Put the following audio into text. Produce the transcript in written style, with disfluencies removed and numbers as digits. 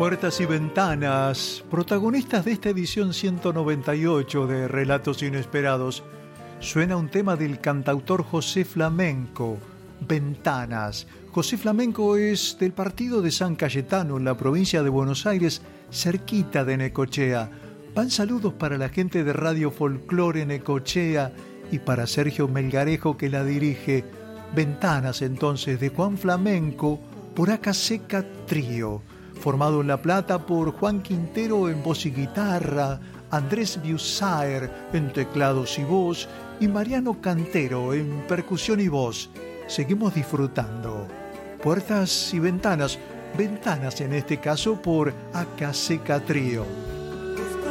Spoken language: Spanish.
Puertas y ventanas, protagonistas de esta edición 198 de Relatos Inesperados, suena un tema del cantautor José Flamenco, Ventanas. José Flamenco es del partido de San Cayetano, en la provincia de Buenos Aires, cerquita de Necochea. Van saludos para la gente de Radio Folclore Necochea y para Sergio Melgarejo, que la dirige. Ventanas, entonces, de Juan Flamenco, por Acá Seca Trío, formado en La Plata por Juan Quintero en voz y guitarra, Andrés Biusaer en teclados y voz y Mariano Cantero en percusión y voz. Seguimos disfrutando. Puertas y ventanas, ventanas en este caso por Acá Seca Trío.